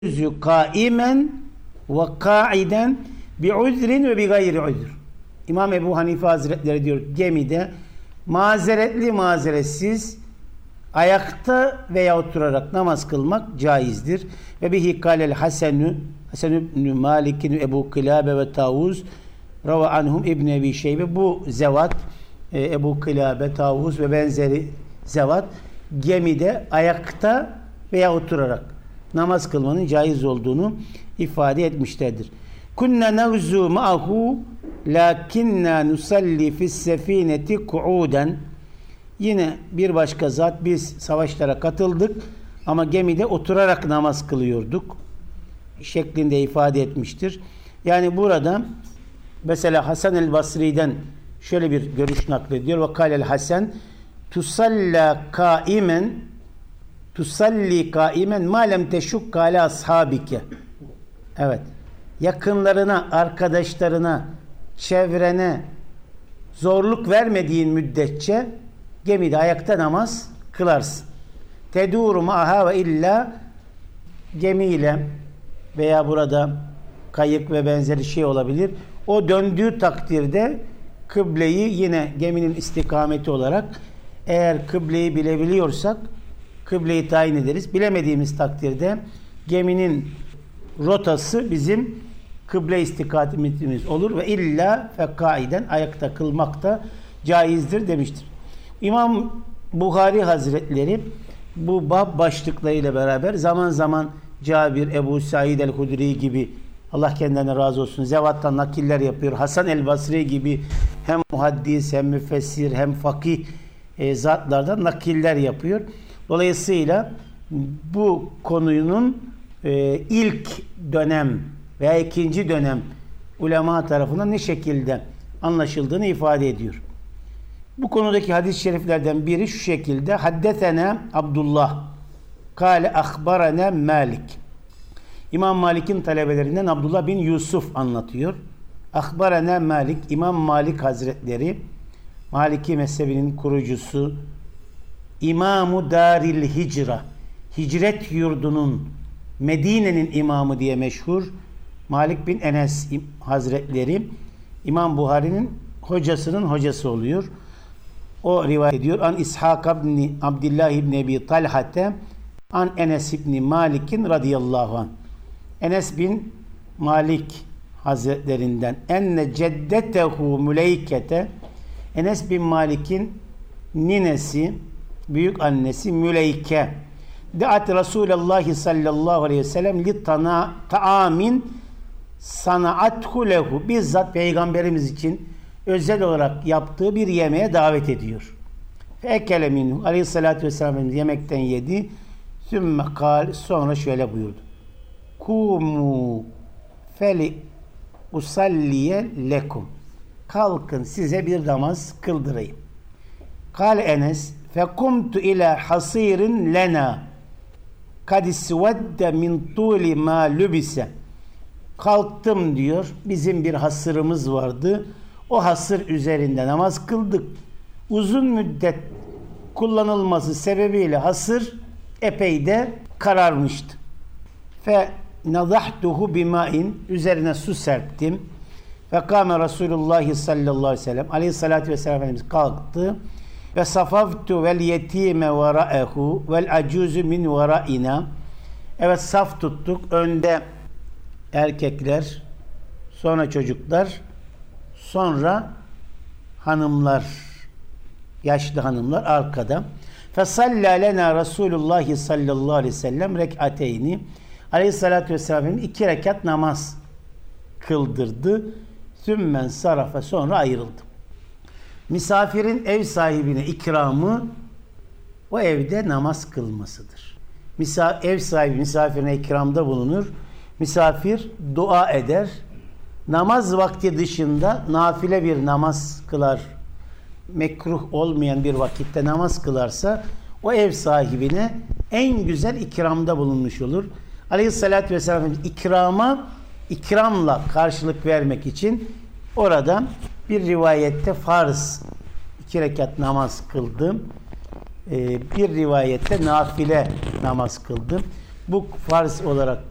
yüzü kaimen ve kaiden bi uzrin ve bi gayri uzr. İmam Ebu Hanife Hazretleri diyor gemide mazeretli mazeretsiz ayakta veya oturarak namaz kılmak caizdir. Ve bihi kâlel Hasan ibn Malik Ebu Kilabe ve Tavuz rava anhum İbn Ebi Şeybe. Bu zevat Ebu Kilabe, Tavuz ve benzeri zevat gemide ayakta veya oturarak namaz kılmanın caiz olduğunu ifade etmişlerdir. Kunna nevzu ma'hu lakinna nusalli fis sefineti ku'uden. Yine bir başka zat, biz savaşlara katıldık ama gemide oturarak namaz kılıyorduk şeklinde ifade etmiştir. Yani burada mesela Hasan el Basri'den şöyle bir görüş naklediyor. Ve kâlel Hasan tusalli kaimen ma lem teşukka ala ashabike. Evet. Yakınlarına, arkadaşlarına, çevrene zorluk vermediğin müddetçe gemide ayakta namaz kılarsın. Tedûru ma'ha ve illa, gemiyle veya burada kayık ve benzeri şey olabilir. O döndüğü takdirde kıbleyi yine geminin istikameti olarak, eğer kıbleyi bilebiliyorsak kıbleyi tayin ederiz. Bilemediğimiz takdirde geminin rotası bizim kıble istikametimiz olur ve illa fekaiden ayakta kılmak da caizdir demiştir. İmam Buhari Hazretleri bu bab başlıklarıyla beraber zaman zaman Cabir, Ebu Said el-Hudri gibi, Allah kendilerine razı olsun, zevattan nakiller yapıyor. Hasan el-Basri gibi hem muhaddis hem müfessir hem fakih zatlardan nakiller yapıyor. Dolayısıyla bu konunun ilk dönem veya ikinci dönem ulema tarafından ne şekilde anlaşıldığını ifade ediyor. Bu konudaki hadis-i şeriflerden biri şu şekilde: Haddetena Abdullah kâle ahbarana Malik. İmam Malik'in talebelerinden Abdullah bin Yusuf anlatıyor. Ahbarana Malik, İmam Malik Hazretleri, Maliki mezhebinin kurucusu, İmam-ı Daril Hicra, hicret yurdunun, Medine'nin imamı diye meşhur Malik bin Enes Hazretleri, İmam Buhari'nin hocasının hocası oluyor. O rivayet ediyor. An İshak ibn Abdullah ibn Ebi Talhate an Enes ibn Malik'in radıyallahu anh. Enes bin Malik Hazretlerinden enne ceddetehu müleykete, Enes bin Malik'in ninesi, büyük annesi Müleyke, Deat Resulullah sallallahu aleyhi ve sellem li ta'amin sana'athu lehu, bizzat Peygamberimiz için özel olarak yaptığı bir yemeğe davet ediyor. Fekele minhu, aleyhissalatü vesselam yemekten yedi. Sümme kal, sonra şöyle buyurdu: Kumu feli usalliye lekum, kalkın size bir namaz kıldırayım. Kale Enes fekumtu ila hasirin lena kad isvedde min tuli ma lübise. Kalktım diyor, bizim bir hasırımız vardı. O hasır üzerinde namaz kıldık. Uzun müddet kullanılması sebebiyle hasır epey de kararmıştı. Fe nadahtuhu bimain, üzerine su serptim. Ve kâme Resulullah sallallahu aleyhi ve sellem, aleyhissalatü vesselam Efendimiz kalktı. Ve safaftu vel yetime vera'ehu vel acuzu min vera'ina. Evet, saf tuttuk. Önde erkekler, sonra çocuklar, sonra hanımlar, yaşlı hanımlar arkada. Fesallâ lenâ Resulullah sallallahu aleyhi ve sellem rek'ateyni. Aleyhissalatü vesselam 2 rekat namaz kıldırdı. Sümmen sarafa, sonra ayrıldı. Misafirin ev sahibine ikramı o evde namaz kılmasıdır. Ev sahibi misafirine ikramda bulunur. Misafir dua eder. Namaz vakti dışında nafile bir namaz kılar, mekruh olmayan bir vakitte namaz kılarsa o ev sahibine en güzel ikramda bulunmuş olur. Aleyhissalatü vesselam ikramla karşılık vermek için orada bir rivayette farz 2 rekat namaz kıldım. Bir rivayette nafile namaz kıldım. Bu farz olarak